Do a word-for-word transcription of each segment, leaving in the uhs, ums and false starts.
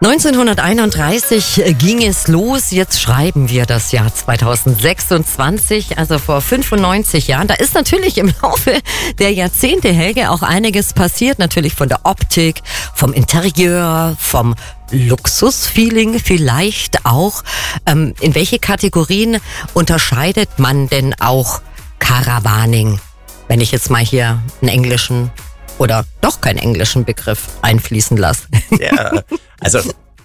neunzehnhunderteinunddreißig ging es los, jetzt schreiben wir das Jahr zweitausendsechsundzwanzig, also vor fünfundneunzig Jahren. Da ist natürlich im Laufe der Jahrzehnte, Helge, auch einiges passiert, natürlich von der Optik, vom Interieur, vom Luxusfeeling vielleicht auch. Ähm, in welche Kategorien unterscheidet man denn auch Caravaning, wenn ich jetzt mal hier einen englischen oder doch keinen englischen Begriff einfließen lasse? Ja, also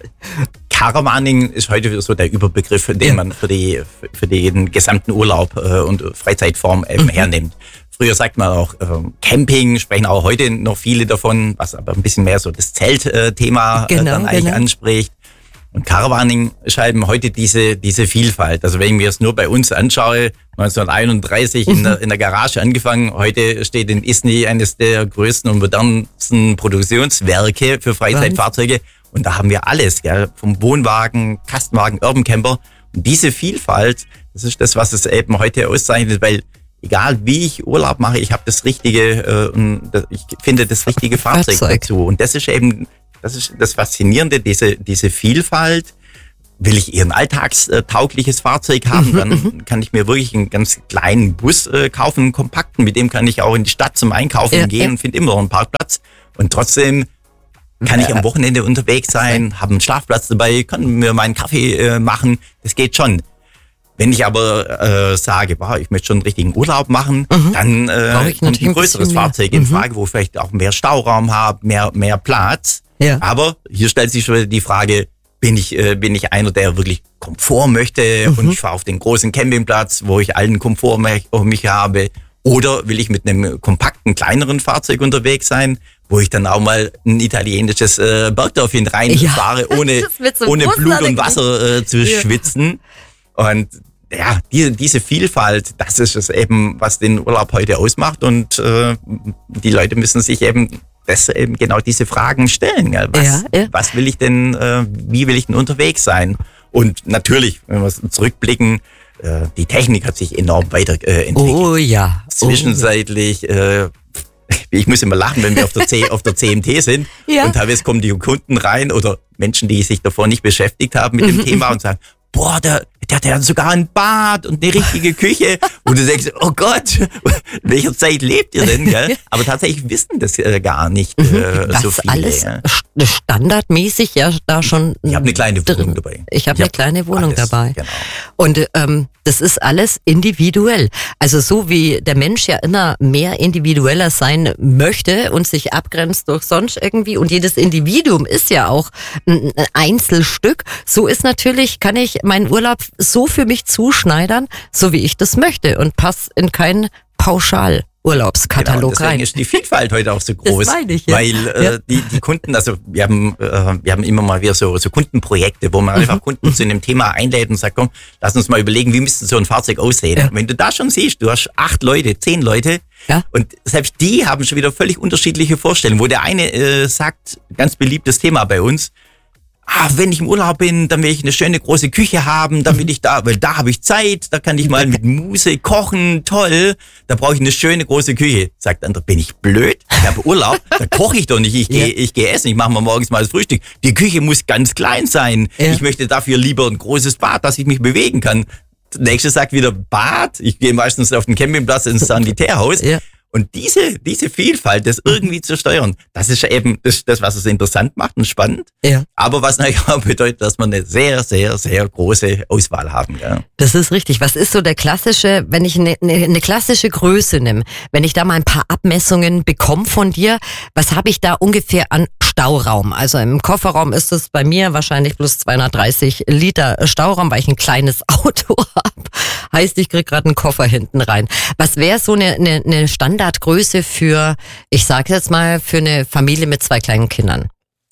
Caravaning ist heute so der Überbegriff, den ja. man für die für den gesamten Urlaub äh, und Freizeitform eben mhm. hernimmt. Früher sagt man auch äh, Camping, sprechen auch heute noch viele davon, was aber ein bisschen mehr so das Zeltthema äh, genau, dann eigentlich genau. anspricht. Und Caravaning ist halt heute diese diese Vielfalt. Also wenn ich mir das nur bei uns anschaue, neunzehnhunderteinunddreißig in der, in der Garage angefangen, heute steht in Isny eines der größten und modernsten Produktionswerke für Freizeitfahrzeuge. Und da haben wir alles, gell? Vom Wohnwagen, Kastenwagen, Urban Camper. Und diese Vielfalt, das ist das, was es eben heute auszeichnet, weil egal wie ich Urlaub mache, ich habe das richtige, äh, und ich finde das richtige Fahrzeug, Fahrzeug dazu. Und das ist eben, das ist das Faszinierende, diese diese Vielfalt. Will ich eher ein alltagstaugliches Fahrzeug haben, dann kann ich mir wirklich einen ganz kleinen Bus äh, kaufen, einen kompakten, mit dem kann ich auch in die Stadt zum Einkaufen ja, gehen ja. und finde immer noch einen Parkplatz. Und trotzdem kann ich am Wochenende unterwegs sein, habe einen Schlafplatz dabei, kann mir meinen Kaffee äh, machen, das geht schon. Wenn ich aber äh, sage, boah, ich möchte schon einen richtigen Urlaub machen, mhm. dann äh, kommt ein größeres ein Fahrzeug in Frage, mhm. wo ich vielleicht auch mehr Stauraum habe, mehr mehr Platz. Ja. Aber hier stellt sich schon wieder die Frage, bin ich äh, bin ich einer, der wirklich Komfort möchte mhm. und ich fahre auf den großen Campingplatz, wo ich allen Komfort um mich habe, oder will ich mit einem kompakten, kleineren Fahrzeug unterwegs sein, wo ich dann auch mal ein italienisches äh, Bergdörfchen reinfahre, ja. ohne so ohne Blut und Wasser äh, zu ja. schwitzen. Und ja, diese, diese Vielfalt, das ist es eben, was den Urlaub heute ausmacht. Und äh, die Leute müssen sich eben das eben genau diese Fragen stellen. Ja. Was, ja, ja. was will ich denn, äh, wie will ich denn unterwegs sein? Und natürlich, wenn wir zurückblicken, äh, die Technik hat sich enorm weiterentwickelt. Oh ja. Zwischenzeitlich, äh, ich muss immer lachen, wenn wir auf der, C, auf der C M T sind ja. und teilweise kommen die Kunden rein oder Menschen, die sich davor nicht beschäftigt haben mit dem Thema und sagen, boah, der, der, der hat sogar ein Bad und eine richtige Küche. Und du denkst, oh Gott, in welcher Zeit lebt ihr denn? Gell? Aber tatsächlich wissen das äh, gar nicht äh, das so viele. Alles ja. standardmäßig ja da schon. Ich habe eine kleine Wohnung dabei. Ich habe eine hab kleine Wohnung alles, dabei. Genau. Und ähm, das ist alles individuell. Also so wie der Mensch ja immer mehr individueller sein möchte und sich abgrenzt durch sonst irgendwie. Und jedes Individuum ist ja auch ein Einzelstück. So ist natürlich, kann ich meinen Urlaub so für mich zuschneidern, so wie ich das möchte und passe in keinen Pauschalurlaubskatalog genau, deswegen rein. Ist die Vielfalt heute auch so groß, das meine ich, ja. weil äh, ja. die die Kunden, also wir haben äh, wir haben immer mal wieder so so Kundenprojekte, wo man mhm. einfach Kunden zu einem Thema einlädt und sagt, komm, lass uns mal überlegen, wie müsste so ein Fahrzeug aussehen. Ja. Wenn du da schon siehst, du hast acht Leute, zehn Leute ja. und selbst die haben schon wieder völlig unterschiedliche Vorstellungen, wo der eine äh, sagt, ganz beliebtes Thema bei uns, ah, wenn ich im Urlaub bin, dann will ich eine schöne große Küche haben, dann will ich da, weil da habe ich Zeit, da kann ich mal mit Muse kochen, toll, da brauche ich eine schöne große Küche. Sagt der andere, bin ich blöd? Ich habe Urlaub, da koche ich doch nicht, ich gehe ja. ich gehe essen, ich mache mal morgens mal das Frühstück. Die Küche muss ganz klein sein. Ja. Ich möchte dafür lieber ein großes Bad, dass ich mich bewegen kann. Der nächste sagt wieder Bad, ich gehe meistens auf den Campingplatz ins Sanitärhaus. Ja. Und diese, diese Vielfalt, das irgendwie zu steuern, das ist eben das, das, was es interessant macht und spannend. Ja. Aber was natürlich auch bedeutet, dass man eine sehr, sehr, sehr große Auswahl haben. Ja. Das ist richtig. Was ist so der klassische, wenn ich eine, eine, eine klassische Größe nehme, wenn ich da mal ein paar Abmessungen bekomme von dir, was habe ich da ungefähr an Stauraum? Also im Kofferraum ist es bei mir wahrscheinlich plus zweihundertdreißig Liter Stauraum, weil ich ein kleines Auto habe. Heißt, ich krieg gerade einen Koffer hinten rein. Was wäre so eine, eine, eine Standardgröße für, ich sage jetzt mal, für eine Familie mit zwei kleinen Kindern?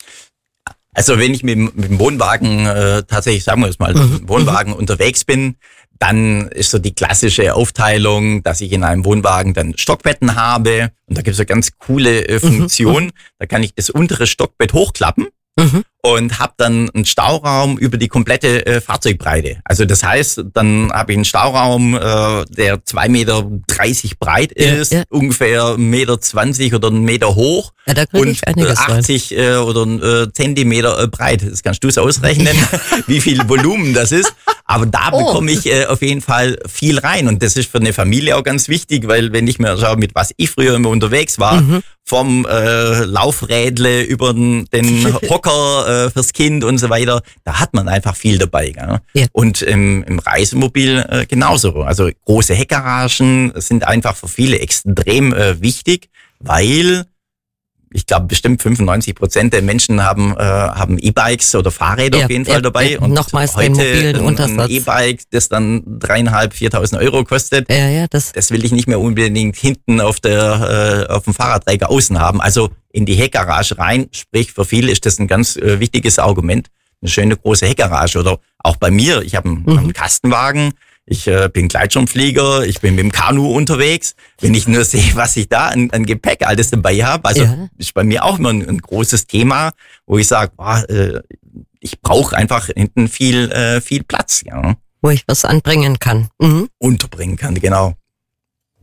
Also wenn ich mit, mit dem Wohnwagen, äh, tatsächlich sagen wir es mal, mhm. mit dem Wohnwagen mhm. unterwegs bin, dann ist so die klassische Aufteilung, dass ich in einem Wohnwagen dann Stockbetten habe. Und da gibt es eine ganz coole äh, Funktion. Mhm. Da kann ich das untere Stockbett hochklappen. Mhm. Und habe dann einen Stauraum über die komplette äh, Fahrzeugbreite. Also das heißt, dann habe ich einen Stauraum, äh, der zwei Meter dreißig breit ist, ja, ja. ungefähr ein Meter zwanzig oder ein Meter hoch ja, da und ich einiges achtzig äh, oder äh, Zentimeter äh, breit. Das kannst du es ausrechnen, ja. wie viel Volumen das ist. Aber da oh. bekomme ich äh, auf jeden Fall viel rein. Und das ist für eine Familie auch ganz wichtig, weil wenn ich mir schaue, mit was ich früher immer unterwegs war, mhm. vom äh, Laufrädle über den, den Hocker äh, fürs Kind und so weiter, da hat man einfach viel dabei. Gell? Ja. Und im, im Reisemobil äh, genauso. Also große Heckgaragen sind einfach für viele extrem äh, wichtig, weil ich glaube, bestimmt fünfundneunzig Prozent der Menschen haben äh, haben E-Bikes oder Fahrräder ja, auf jeden Fall ja, dabei. Ja, und nochmals heute den mobilen ein, Untersatz. ein E-Bike, das dann dreieinhalb, viertausend Euro kostet, ja, ja, das, das will ich nicht mehr unbedingt hinten auf der äh, auf dem Fahrradträger außen haben. Also in die Heckgarage rein, sprich für viele ist das ein ganz äh, wichtiges Argument. Eine schöne große Heckgarage oder auch bei mir, ich habe einen, mhm. einen Kastenwagen. Ich äh, bin Gleitschirmflieger, ich bin mit dem Kanu unterwegs. Wenn ich nur sehe, was ich da an, an Gepäck alles dabei habe, also ja. ist bei mir auch immer ein, ein großes Thema, wo ich sage, äh, ich brauche einfach hinten viel äh, viel Platz, ja. Wo ich was anbringen kann. Mhm. Unterbringen kann, genau.